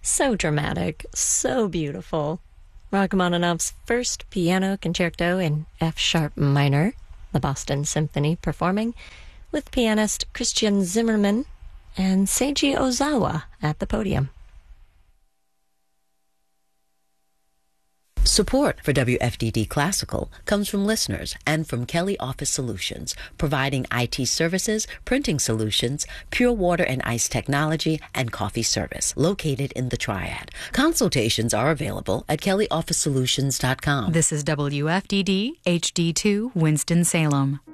So dramatic, so beautiful. Rachmaninoff's first piano concerto in F sharp minor, the Boston Symphony performing, with pianist Christian Zimmerman and Seiji Ozawa at the podium. Support for WFDD Classical comes from listeners and from Kelly Office Solutions, providing IT services, printing solutions, pure water and ice technology, and coffee service, located in the Triad. Consultations are available at kellyofficesolutions.com. This is WFDD HD2 Winston-Salem.